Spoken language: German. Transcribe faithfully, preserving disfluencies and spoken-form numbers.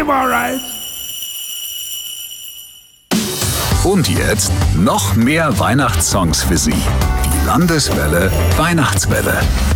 him alright. Und jetzt noch mehr Weihnachtssongs für Sie. Die Landeswelle Weihnachtswelle.